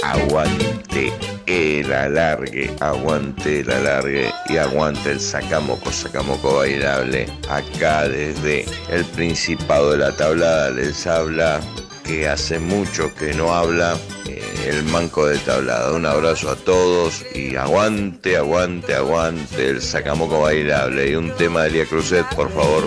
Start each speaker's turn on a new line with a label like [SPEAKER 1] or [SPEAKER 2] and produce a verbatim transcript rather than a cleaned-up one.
[SPEAKER 1] aguante el alargue, aguante el alargue y aguante el sacamoco, sacamoco bailable. Acá desde el Principado de la Tablada les habla, que hace mucho que no habla, eh, el Manco de Tablada. Un abrazo a todos y aguante, aguante, aguante el sacamoco bailable. Y un tema de Elia Cruzet, por favor.